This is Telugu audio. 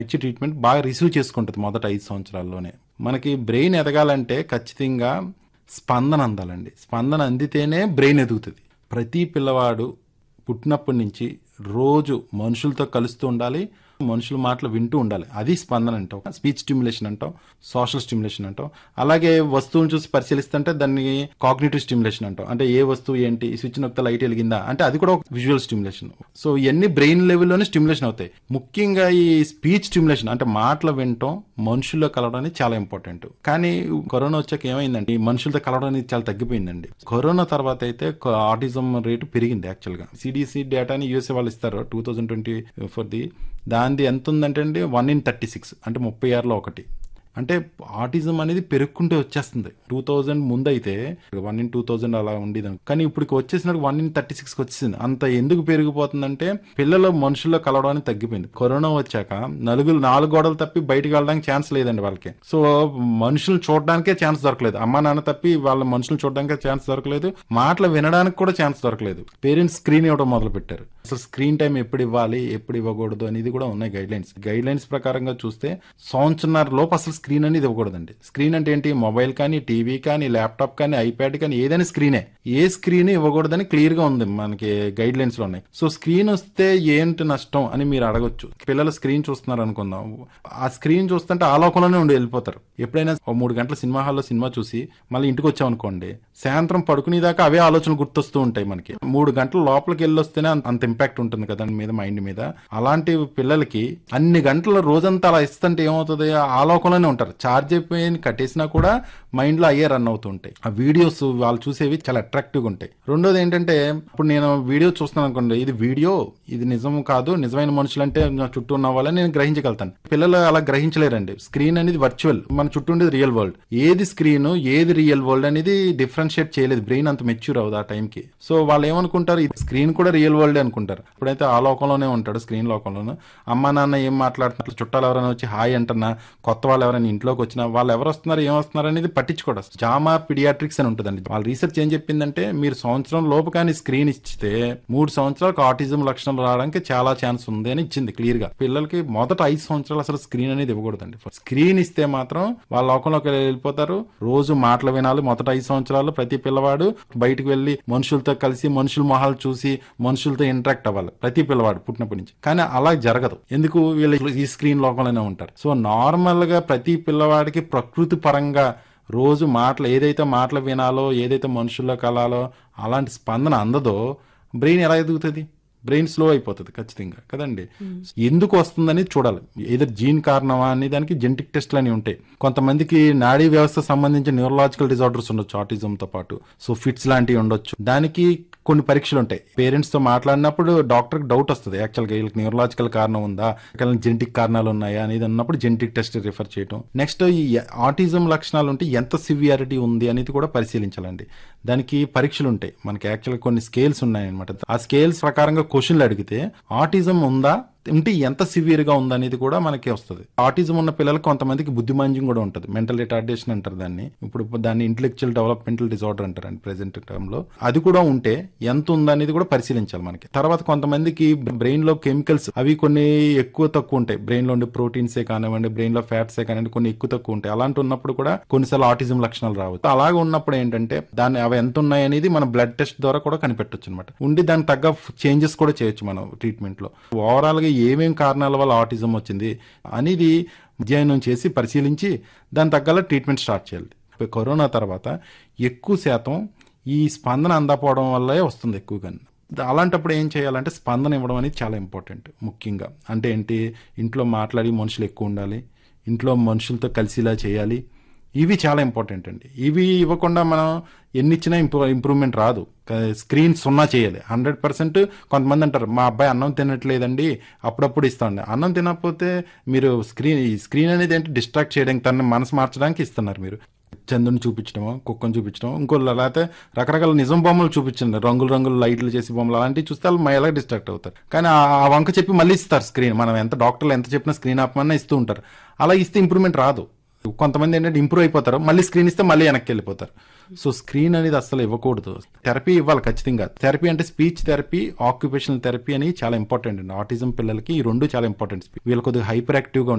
ఇచ్చే ట్రీట్మెంట్ బాగా రిసీవ్ చేసుకుంటుంది మొదట 5 సంవత్సరాల్లోనే. మనకి బ్రెయిన్ ఎదగాలంటే ఖచ్చితంగా స్పందన అందాలండి. స్పందన అందితేనే బ్రెయిన్ ఎదుగుతుంది. ప్రతి పిల్లవాడు పుట్టినప్పటి నుంచి రోజు మనుషులతో కలుస్తూ ఉండాలి, మనుషుల మాటలు వింటూ ఉండాలి. అది స్పందన అంటాం. స్పీచ్ స్టిమ్యులేషన్ అంటాం, సోషల్ స్టిమ్యులేషన్ అంటాం. అలాగే వస్తువుని చూసి పరిశీలిస్తుంటే దాన్ని కాగ్నిటివ్ స్టిమ్యులేషన్ అంటాం. అంటే ఏ వస్తువు ఏంటి, స్విచ్ నొక్కితే లైట్ వెలిగిందా అంటే అది కూడా ఒక విజువల్ స్టిమ్యులేషన్. సో ఇవన్నీ బ్రెయిన్ లెవెల్లోనే స్టిమ్యులేషన్ అవుతాయి. ముఖ్యంగా ఈ స్పీచ్ స్టిమ్యులేషన్ అంటే మాటలు వినటం, మనుషుల్లో కలవడం అనేది చాలా ఇంపార్టెంట్. కానీ కరోనా వచ్చాక ఏమైందండి, ఈ మనుషులతో కలవడం అనేది చాలా తగ్గిపోయిందండి. కరోనా తర్వాత అయితే ఆటిజం రేటు పెరిగింది. యాక్చువల్గా సిడిసి డేటాని యూఎస్ఏ వాళ్ళు ఇస్తారు 2024ది. దానిది ఎంత ఉందంటే అండి 1 in 36, అంటే 36లో 1. అంటే ఆటిజం అనేది పెరుగుకుంటూ వచ్చేస్తుంది. 2000 ముందు అయితే 1 in 2000 అలా ఉండేది. కానీ ఇప్పుడు వచ్చేసినట్టు 1 in 36 వచ్చేసింది. అంత ఎందుకు పెరిగిపోతుందంటే పిల్లలు మనుషుల్లో కలవడానికి తగ్గిపోయింది. కరోనా వచ్చాక నాలుగు గోడలు తప్పి బయటకు వెళ్ళడానికి ఛాన్స్ లేదండి వాళ్ళకి. సో మనుషులు చూడడానికే ఛాన్స్ దొరకలేదు. అమ్మా నాన్న తప్పి వాళ్ళ మనుషులు చూడడానికే ఛాన్స్ దొరకలేదు, మాటలు వినడానికి కూడా ఛాన్స్ దొరకలేదు. పేరెంట్స్ స్క్రీన్ ఇవ్వడం మొదలు పెట్టారు. అసలు స్క్రీన్ టైం ఎప్పుడు ఇవ్వాలి, ఎప్పుడు ఇవ్వకూడదు అనేది కూడా ఉన్నాయి గైడ్ లైన్స్ ప్రకారంగా చూస్తే సంవత్సరన్నర లోపు అసలు స్క్రీన్ అనేది ఇవ్వకూడదండి. స్క్రీన్ అంటే ఏంటి, మొబైల్ కానీ, టీవీ కానీ, ల్యాప్టాప్ కానీ, ఐప్యాడ్ కానీ, ఏదైనా స్క్రీనే. ఏ స్క్రీన్ ఇవ్వకూడదని క్లియర్ గా ఉంది, మనకి గైడ్ లైన్స్ లో ఉన్నాయి. సో స్క్రీన్ వస్తే ఏంటి నష్టం అని మీరు అడగొచ్చు. పిల్లలు స్క్రీన్ చూస్తున్నారు అనుకుందాం, ఆ స్క్రీన్ చూస్తుంటే ఆ లోకంలోనే ఉండి వెళ్ళిపోతారు. ఎప్పుడైనా 3 గంటల సినిమా హాల్లో సినిమా చూసి మళ్ళీ ఇంటికి వచ్చామనుకోండి, సాయంత్రం పడుకునేదాకా అవే ఆలోచనలు గుర్తొస్తూ ఉంటాయి మనకి. 3 గంటల లోపలికి వెళ్ళి వస్తేనే అంత ఇంపాక్ట్ ఉంటుంది కదా మీద, మైండ్ మీద. అలాంటి పిల్లలకి అన్ని గంటల రోజంతా అలా ఇస్తుంటే ఏమవుతుంది, ఆ లోకంలోనే ఉంటారు. ఛార్జ్ అయిపోయి కట్టేసినా కూడా మైండ్ లో అయ్యే రన్ అవుతూ ఉంటాయి. ఆ వీడియోస్ వాళ్ళు చూసేవి చాలా అట్రాక్టివ్ గా ఉంటాయి. రెండోది ఏంటంటే, ఇప్పుడు నేను వీడియో చూస్తున్నాను అనుకోండి, ఇది వీడియో, ఇది నిజం కాదు, నిజమైన మనుషులు అంటే నా చుట్టూ ఉన్న వాళ్ళని నేను గ్రహించగలుగుతాను. పిల్లలు అలా గ్రహించలేరండి. స్క్రీన్ అనేది వర్చువల్, మన చుట్టూ ఉండేది రియల్ వరల్డ్. ఏది స్క్రీన్ ఏది రియల్ వరల్డ్ అనేది డిఫరెన్షియేట్ చేయలేదు. బ్రెయిన్ అంత మెచ్యూర్ అవ్వదు ఆ టైంకి. సో వాళ్ళు ఏమనుకుంటారు, ఇది స్క్రీన్ కూడా రియల్ వరల్డ్ అనుకుంటారు. ఇప్పుడైతే ఆ లోకంలోనే ఉంటాడు, స్క్రీన్ లోకంలోనూ. అమ్మా నాన్న ఏం మాట్లాడుతున్నారు, చుట్టాలు ఎవరైనా వచ్చి హాయ్ అంటున్నా, కొత్త వాళ్ళు ఎవరైనా ఇంట్లోకి వచ్చినా వాళ్ళు ఎవరు వస్తున్నారు, ఏం వస్తున్నారు అనేది పట్టించుకోవడం. జామా పిడియాట్రిక్స్ అని ఉంటుందండి. వాళ్ళ రీసెర్చ్ ఏం చెప్పిందంటే, మీరు సంవత్సరం లోపు కానీ స్క్రీన్ ఇస్తే 3 సంవత్సరాలకు ఆటిజం లక్షణాలు రావడానికి చాలా ఛాన్స్ ఉంది అని ఇచ్చింది క్లియర్ గా. పిల్లలకి మొదట 5 సంవత్సరాలు అసలు స్క్రీన్ అనేది ఇవ్వకూడదండి. స్క్రీన్ ఇస్తే మాత్రం వాళ్ళ లోకంలోకి వెళ్ళిపోతారు. రోజు మాటలు వినాలి. మొదట 5 సంవత్సరాలు ప్రతి పిల్లవాడు బయటకు వెళ్లి మనుషులతో కలిసి, మనుషుల మొహాలు చూసి, మనుషులతో ఇంటరాక్ట్ అవ్వాలి ప్రతి పిల్లవాడు పుట్టినప్పటి నుంచి. కానీ అలా జరగదు. ఎందుకు, వీళ్ళు ఈ స్క్రీన్ లోకంలోనే ఉంటారు. సో నార్మల్ గా ప్రతి పిల్లవాడికి ప్రకృతి పరంగా రోజు ఏదైతే మాటలు వినాలో, ఏదైతే మనుషుల్లో కలాలో అలాంటి స్పందన అందదో బ్రెయిన్ ఎలా ఎదుగుతుంది? బ్రెయిన్ స్లో అయిపోతుంది ఖచ్చితంగా కదండి. ఎందుకు వస్తుందని చూడాలి. ఏదో జీన్ కారణమా అనే దానికి జెనెటిక్ టెస్ట్లు అని ఉంటాయి. కొంతమందికి నాడీ వ్యవస్థ సంబంధించిన న్యూరలాజికల్ డిజార్డర్స్ ఉండొచ్చు ఆటిజంతో పాటు. సో ఫిట్స్ లాంటివి ఉండొచ్చు. దానికి కొన్ని పరీక్షలు ఉంటాయి. పేరెంట్స్ తో మాట్లాడినప్పుడు డాక్టర్ డౌట్ వస్తుంది, యాక్చువల్గా వీళ్ళకి న్యూరలాజికల్ కారణం ఉందా, జెనెటిక్ కారణాలు ఉన్నాయా అనేది అన్నప్పుడు జెనెటిక్ టెస్ట్ రిఫర్ చేయడం. నెక్స్ట్ ఈ ఆటిజం లక్షణాలు ఉంటే ఎంత సివియారిటీ ఉంది అనేది కూడా పరిశీలించాలండి. దానికి పరీక్షలు ఉంటాయి మనకి. యాక్చువల్గా కొన్ని స్కేల్స్ ఉన్నాయన్నమాట. ఆ స్కేల్స్ ప్రకారంగా క్వశ్చన్లు అడిగితే ఆటిజం ఉందా, ఉంటే ఎంత సివియర్ గా ఉందనేది కూడా మనకి వస్తుంది. ఆటిజం ఉన్న పిల్లలకు కొంతమందికి బుద్ధిమాంద్యం కూడా ఉంటుంది, మెంటల్ రిటార్డేషన్ అంటారు దాన్ని. ఇప్పుడు దాన్ని ఇంటెలెక్చువల్ డెవలప్మెంటల్ డిజార్డర్ అంటారండి ప్రెసెంట్ టర్మ్ లో. అది కూడా ఉంటే ఎంత ఉందనేది కూడా పరిశీలించాలి మనకి. తర్వాత కొంతమందికి బ్రెయిన్ లో కెమికల్స్ అవి కొన్ని ఎక్కువ తక్కువ ఉంటాయి. బ్రెయిన్ లో ఉండే ప్రోటీన్సే కానివ్వండి, బ్రెయిన్ లో ఫ్యాట్సే కానివ్వండి, కొన్ని ఎక్కువ తక్కువ ఉంటాయి. అలాంటి ఉన్నప్పుడు కూడా కొన్నిసార్లు ఆటిజం లక్షణాలు రావచ్చు. అలాగే ఉన్నప్పుడు ఏంటంటే దాన్ని అవి ఎంత ఉన్నాయి అనేది మనం బ్లడ్ టెస్ట్ ద్వారా కూడా కనిపెట్టొచ్చు అనమాట. ఉండి దానికి తగ్గ చేంజెస్ కూడా చేయొచ్చు మనం ట్రీట్మెంట్ లో. ఓవరాల్ గా ఏమేం కారణాల వల్ల ఆటిజం వచ్చింది అనేది అధ్యయనం చేసి పరిశీలించి దాని తగ్గల ట్రీట్మెంట్ స్టార్ట్ చేయాలి. కరోనా తర్వాత ఎక్కువ శాతం ఈ స్పందన అందకపోవడం వల్లే వస్తుంది ఎక్కువగా. అలాంటప్పుడు ఏం చేయాలంటే స్పందన ఇవ్వడం అనేది చాలా ఇంపార్టెంట్. ముఖ్యంగా అంటే ఏంటి, ఇంట్లో మాట్లాడి మనుషులు ఎక్కువ ఉండాలి, ఇంట్లో మనుషులతో కలిసిలా చేయాలి. ఇవి చాలా ఇంపార్టెంట్ అండి. ఇవి ఇవ్వకుండా మనం ఎన్ని ఇచ్చినా ఇంప్రూవ్మెంట్ రాదు. స్క్రీన్ 0 చేయాలి 100%. కొంతమంది అంటారు, మా అబ్బాయి అన్నం తినట్లేదండి, అప్పుడప్పుడు ఇస్తాండి. అన్నం తినకపోతే మీరు స్క్రీన్ అనేది ఏంటి, డిస్ట్రాక్ట్ చేయడానికి, తన మనసు మార్చడానికి ఇస్తున్నారు. మీరు చంద్రుని చూపించడమో, కుక్కను చూపించడం, ఇంకో లేకపోతే రకరకాల నిజం బొమ్మలు చూపించండి, రంగులు లైట్లు చేసి బొమ్మలు అలాంటివి చూస్తే వాళ్ళు ఎలా డిస్ట్రాక్ట్ అవుతారు. కానీ ఆ వంక చెప్పి మళ్ళీ ఇస్తారు స్క్రీన్. మనం ఎంత డాక్టర్లు ఎంత చెప్పినా స్క్రీన్ ఆపమన్నా ఇస్తూ ఉంటారు. అలా ఇస్తే ఇంప్రూవ్మెంట్ రాదు. కొంతమంది ఏంటంటే ఇంప్రూవ్ అయిపోతారు, మళ్ళీ స్క్రీన్ ఇస్తే మళ్ళీ వెనక్కి వెళ్ళిపోతారు. సో స్క్రీన్ అనేది అసలు ఇవ్వకూడదు. థెరపీ ఇవ్వాలి ఖచ్చితంగా. థెరపీ అంటే స్పీచ్ థెరపీ, ఆక్యుపేషనల్ థెరపీ అని చాలా ఇంపార్టెంట్ అండి. ఆటిజం పిల్లలకి ఈ రెండు చాలా ఇంపార్టెంట్. వీళ్ళు కొద్దిగా హైపర్ యాక్టివ్గా